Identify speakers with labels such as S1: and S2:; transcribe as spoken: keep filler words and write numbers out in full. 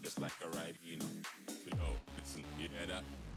S1: just like a ride, you know. Yo, listen, you hear that?